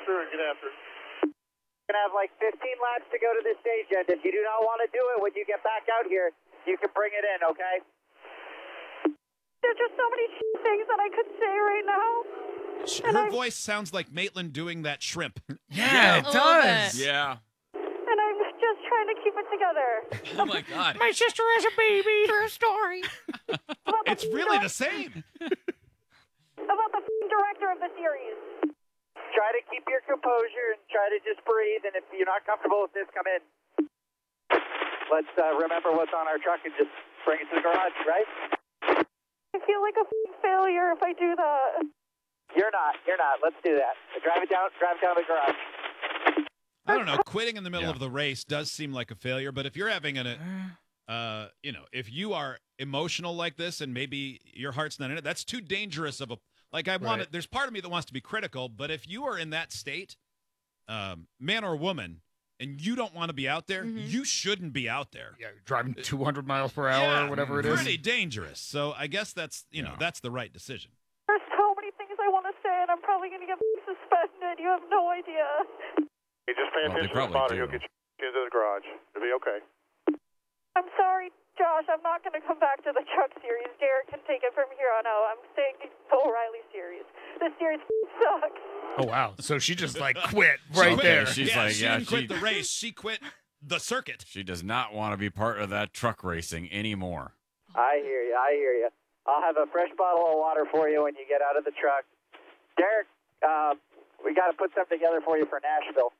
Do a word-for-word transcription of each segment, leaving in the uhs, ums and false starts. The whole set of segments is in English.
her and get after her. We're going to have like fifteen laps to go to this stage, and if you do not want to do it when you get back out here, you can bring it in, okay? There's just so many things that I could say right now. Her I, voice sounds like Maitland doing that shrimp. Yeah, it does. Yeah. And I'm just trying to keep it together. Oh, my God. My sister has a baby. True story. It's really the same. About the f***ing director of the series. Try to keep your composure and try to just breathe, and if you're not comfortable with this, come in. Let's uh, remember what's on our truck and just bring it to the garage, right? I feel like a f***ing failure if I do that. You're not. You're not. Let's do that. Drive it down. Drive it down to the garage. I don't know. Quitting in the middle Yeah. of the race does seem like a failure, but if you're having an, uh, you know, if you are emotional like this and maybe your heart's not in it, that's too dangerous of a. Like I want Right. to. There's part of me that wants to be critical, but if you are in that state, um, man or woman, and you don't want to be out there, Mhm. you shouldn't be out there. Yeah, driving two hundred miles per hour Yeah, or whatever it is. Pretty dangerous. So I guess that's you know Yeah. that's the right decision. There's so many things I want to say, and I'm probably going to get suspended. You have no idea. Hey, just pay Well, they attention to the probably spotter. do. He'll get you into the garage. It'll be okay. I'm sorry, Josh. I'm not going to come back to the truck series. Derek can take it from here on out. I'm staying in the O'Reilly series. This series sucks. Oh, wow. So she just, like, quit She right quit. there. She's yeah, like, she yeah, didn't quit she- the race. She quit the circuit. She does not want to be part of that truck racing anymore. I hear you. I hear you. I'll have a fresh bottle of water for you when you get out of the truck. Derek, uh, we got to put something together for you for Nashville.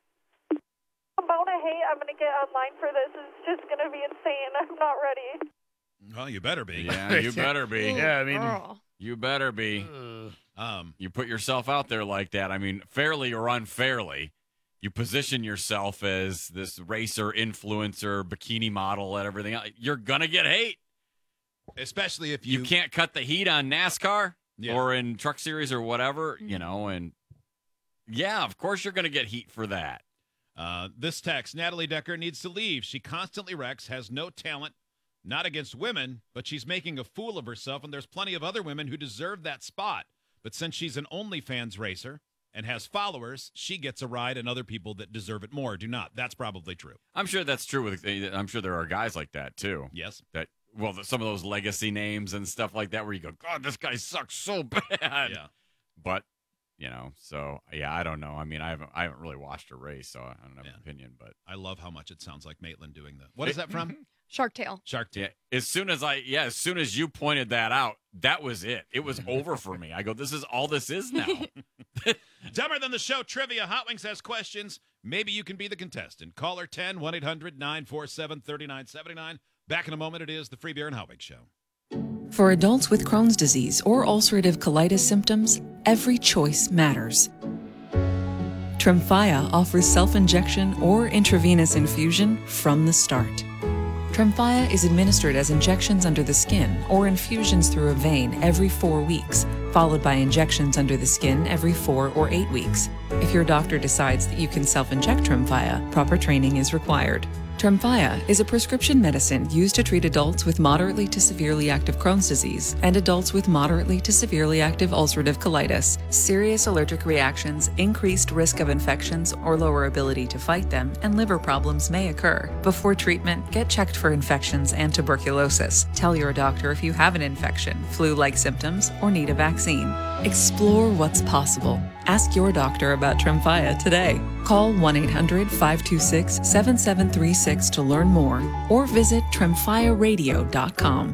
The amount of hate I'm going to get online for this is just going to be insane. I'm not ready. Well, you better be. Yeah, you better be. Yeah, I mean, Girl. You better be. uh, Um, You put yourself out there like that. I mean, fairly or unfairly, you position yourself as this racer, influencer, bikini model, and everything else. You're going to get hate. especially if You, you, can't cut the heat on NASCAR Yeah. or in Truck Series or whatever, Mm-hmm. you know, and yeah, of course you're going to get heat for that. Uh, this text, Natalie Decker needs to leave. She constantly wrecks, has no talent, not against women, but she's making a fool of herself, and there's plenty of other women who deserve that spot. But since she's an OnlyFans racer and has followers, she gets a ride, and other people that deserve it more do not. That's probably true. I'm sure that's true. With I'm sure there are guys like that, too. Yes. That Well, the, some of those legacy names and stuff like that where you go, God, this guy sucks so bad. Yeah. But, you know, so, yeah, I don't know. I mean, I haven't I haven't really watched a race, so I don't have Yeah. an opinion. But I love how much it sounds like Maitland doing that. What is that from? Shark Tale. Shark Tank. yeah, as soon as I, yeah, as soon as you pointed that out, that was it. It was over for me. I go, this is all this is now. Dumber Than the Show trivia. Hot Wings has questions. Maybe you can be the contestant. Caller ten, one eight hundred nine four seven three nine seven nine. Back in a moment, it is the Free Beer and Hot Wings Show. For adults with Crohn's disease or ulcerative colitis symptoms, every choice matters. Tremfya offers self-injection or intravenous infusion from the start. Tremfya is administered as injections under the skin or infusions through a vein every four weeks, followed by injections under the skin every four or eight weeks. If your doctor decides that you can self-inject Tremfya, proper training is required. Tremfya is a prescription medicine used to treat adults with moderately to severely active Crohn's disease and adults with moderately to severely active ulcerative colitis. Serious allergic reactions, increased risk of infections or lower ability to fight them, and liver problems may occur. Before treatment, get checked for infections and tuberculosis. Tell your doctor if you have an infection, flu-like symptoms, or need a vaccine. Explore what's possible. Ask your doctor about Tremfya today. Call one eight hundred five two six seven seven three six to learn more or visit tremfya radio dot com.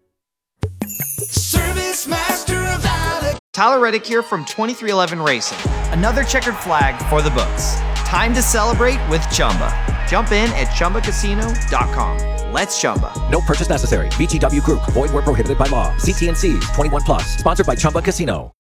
Service Master of Alex. Tyler Reddick here from twenty-three eleven Racing. Another checkered flag for the books. Time to celebrate with Chumba. Jump in at chumba casino dot com. Let's Chumba. No purchase necessary. V G W Group. Void where prohibited by law. C T and C's. twenty-one plus. Sponsored by Chumba Casino.